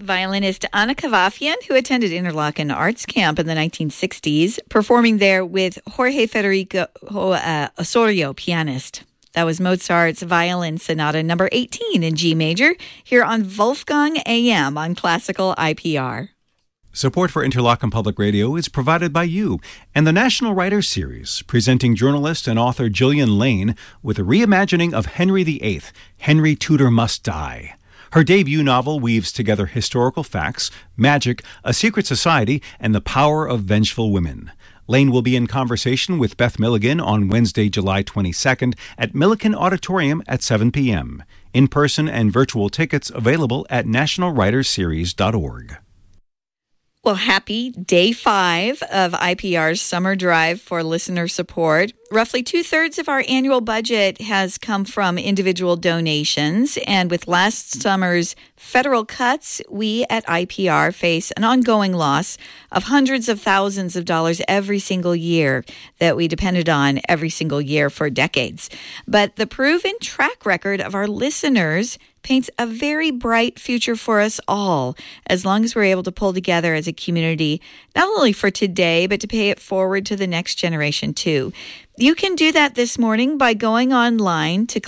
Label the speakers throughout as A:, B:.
A: Violinist Anna Kavafian, who attended Interlochen Arts Camp in the 1960s, performing there with Jorge Federico Osorio, pianist. That was Mozart's Violin Sonata number 18 in G major, here on Wolfgang AM on Classical IPR.
B: Support for Interlochen Public Radio is provided by you and the National Writers Series, presenting journalist and author Gillian Lane with a reimagining of Henry VIII, Henry Tudor Must Die. Her debut novel weaves together historical facts, magic, a secret society, and the power of vengeful women. Lane will be in conversation with Beth Milligan on Wednesday, July 22nd at Millikan Auditorium at 7 p.m. In-person and virtual tickets available at nationalwritersseries.org.
A: Well, happy day 5 of IPR's summer drive for listener support. Roughly 2/3 of our annual budget has come from individual donations. And with last summer's federal cuts, we at IPR face an ongoing loss of hundreds of thousands of dollars every single year that we depended on every single year for decades. But the proven track record of our listeners paints a very bright future for us all, as long as we're able to pull together as a community, not only for today, but to pay it forward to the next generation too. You can do that this morning by going online to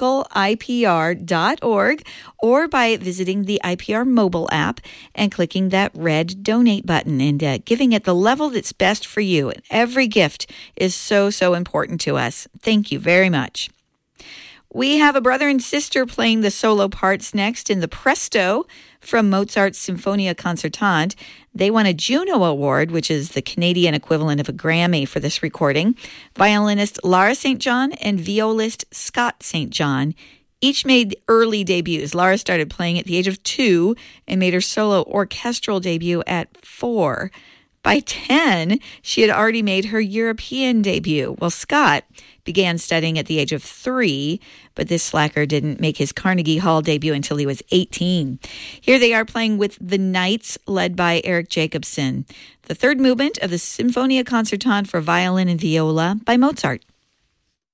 A: classicalipr.org or by visiting the IPR mobile app and clicking that red donate button and giving at the level that's best for you. And every gift is so important to us. Thank you very much. We have a brother and sister playing the solo parts next in the Presto from Mozart's Sinfonia Concertante. They won a Juno Award, which is the Canadian equivalent of a Grammy for this recording. Violinist Lara St. John and violist Scott St. John each made early debuts. Lara started playing at the age of 2 and made her solo orchestral debut at 4. By 10, she had already made her European debut. Well, Scott began studying at the age of 3, but this slacker didn't make his Carnegie Hall debut until he was 18. Here they are playing with the Knights, led by Eric Jacobson. The third movement of the Sinfonia Concertante for violin and viola by Mozart.